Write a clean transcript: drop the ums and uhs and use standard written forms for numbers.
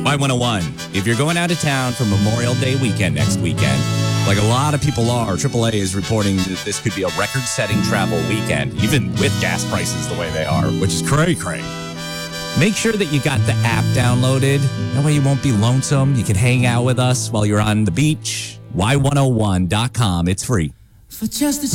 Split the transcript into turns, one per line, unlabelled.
Y101. If you're going out of town for Memorial Day weekend next weekend, like a lot of people are, AAA is reporting that this could be a record-setting travel weekend, even with gas prices the way they are, which is cray-cray. Make sure that you got the app downloaded. That way you won't be lonesome. You can hang out with us while you're on the beach. Y101.com. It's free.
For just a